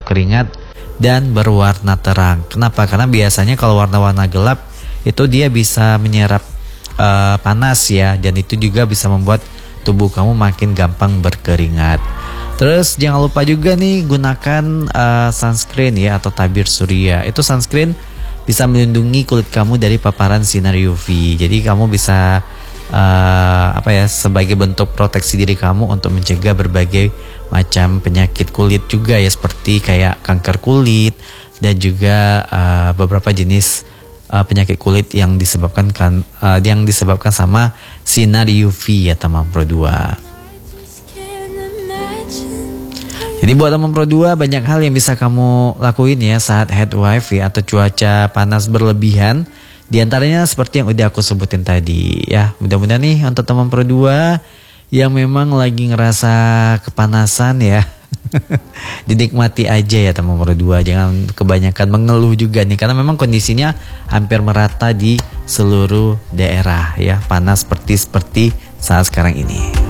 keringat dan berwarna terang. Kenapa? Karena biasanya kalau warna-warna gelap itu dia bisa menyerap panas ya, dan itu juga bisa membuat tubuh kamu makin gampang berkeringat. Terus jangan lupa juga nih gunakan sunscreen ya, atau tabir surya. Itu sunscreen bisa melindungi kulit kamu dari paparan sinar UV. Jadi kamu bisa sebagai bentuk proteksi diri kamu untuk mencegah berbagai macam penyakit kulit juga ya, seperti kayak kanker kulit dan juga beberapa jenis penyakit kulit yang disebabkan sama sinar UV ya teman Pro 2. Jadi buat teman Pro 2, banyak hal yang bisa kamu lakuin ya saat heat wave ya, atau cuaca panas berlebihan. Di antaranya seperti yang udah aku sebutin tadi ya. Mudah-mudahan nih untuk teman Pro 2 yang memang lagi ngerasa kepanasan ya, dinikmati aja ya teman Pro 2. Jangan kebanyakan mengeluh juga nih, karena memang kondisinya hampir merata di seluruh daerah ya, panas seperti saat sekarang ini.